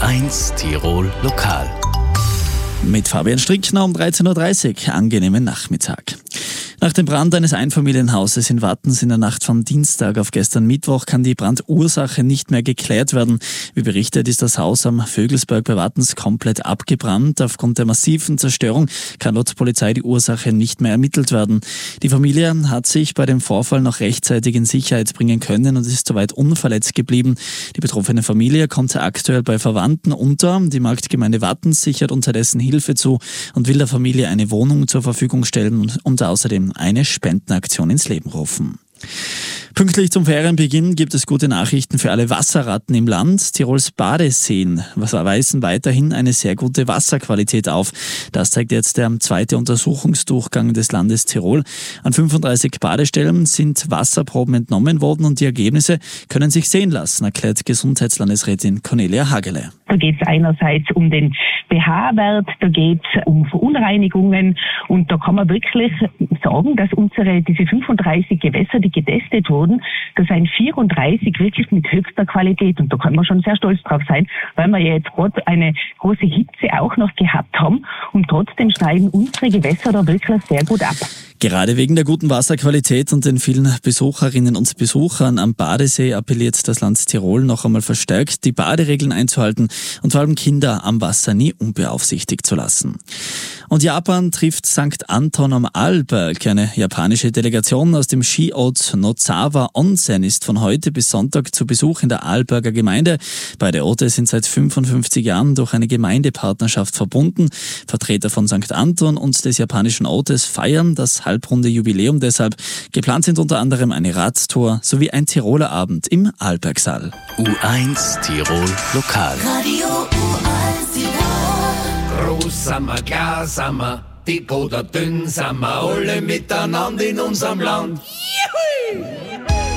U1 Tirol Lokal. Mit Fabian Strickner um 13.30 Uhr. Angenehmen Nachmittag. Nach dem Brand eines Einfamilienhauses in Wattens in der Nacht vom Dienstag auf gestern Mittwoch kann die Brandursache nicht mehr geklärt werden. Wie berichtet, ist das Haus am Vögelsberg bei Wattens komplett abgebrannt. Aufgrund der massiven Zerstörung kann laut Polizei die Ursache nicht mehr ermittelt werden. Die Familie hat sich bei dem Vorfall noch rechtzeitig in Sicherheit bringen können und ist soweit unverletzt geblieben. Die betroffene Familie kommt aktuell bei Verwandten unter. Die Marktgemeinde Wattens sichert unterdessen Hilfe zu und will der Familie eine Wohnung zur Verfügung stellen und außerdem eine Spendenaktion ins Leben rufen. Pünktlich zum Ferienbeginn gibt es gute Nachrichten für alle Wasserratten im Land. Tirols Badeseen weisen weiterhin eine sehr gute Wasserqualität auf. Das zeigt jetzt der zweite Untersuchungsdurchgang des Landes Tirol. An 35 Badestellen sind Wasserproben entnommen worden und die Ergebnisse können sich sehen lassen, erklärt Gesundheitslandesrätin Cornelia Hagele. Da geht es einerseits um den pH-Wert, da geht es um Verunreinigungen und da kann man wirklich sagen, dass diese 35 Gewässer, die getestet wurden, das sind 34 wirklich mit höchster Qualität und da kann man schon sehr stolz drauf sein, weil wir ja jetzt gerade eine große Hitze auch noch gehabt haben und trotzdem schneiden unsere Gewässer da wirklich sehr gut ab. Gerade wegen der guten Wasserqualität und den vielen Besucherinnen und Besuchern am Badesee appelliert das Land Tirol noch einmal verstärkt, die Baderegeln einzuhalten und vor allem Kinder am Wasser nie unbeaufsichtigt zu lassen. Und Japan trifft St. Anton am Arlberg. Eine japanische Delegation aus dem Skiort Nozawa Onsen ist von heute bis Sonntag zu Besuch in der Arlberger Gemeinde. Beide Orte sind seit 55 Jahren durch eine Gemeindepartnerschaft verbunden. Vertreter von St. Anton und des japanischen Ortes feiern das halbrunde Jubiläum deshalb. Geplant sind unter anderem eine Radtour sowie ein Tiroler Abend im Arlbergsaal. U1 Tirol Lokal. Radio U1 Tirol. Groß sind wir, klar sind wir, dick oder dünn sind wir, alle miteinander in unserem Land. Juhu!